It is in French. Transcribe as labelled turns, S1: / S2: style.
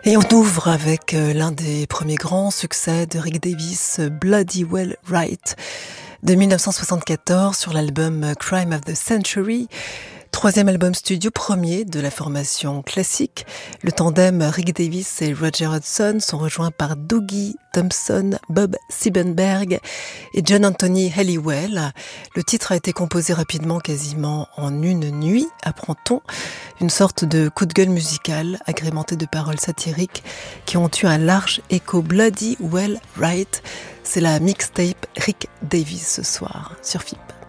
S1: Et on ouvre avec l'un des premiers grands succès de Rick Davies, Bloody Well Right, de 1974 sur l'album Crime of the Century. Troisième album studio, premier de la formation classique. Le tandem Rick Davies et Roger Hodgson sont rejoints par Dougie Thompson, Bob Siebenberg et John Anthony Halliwell. Le titre a été composé rapidement, quasiment en une nuit, apprend-on. Une sorte de coup de gueule musical, agrémenté de paroles satiriques qui ont eu un large écho. Bloody Well Right, c'est la mixtape Rick Davies ce soir sur FIP.